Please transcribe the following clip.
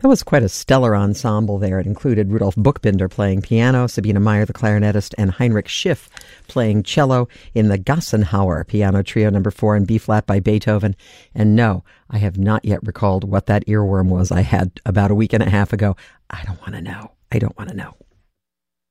That was quite a stellar ensemble there. It included Rudolf Buchbinder playing piano, Sabine Meyer, the clarinetist, and Heinrich Schiff playing cello in the Gassenhauer Piano Trio No. 4 in B-flat by Beethoven. And no, I have not yet recalled what that earworm was I had about a week and a half ago. I don't want to know.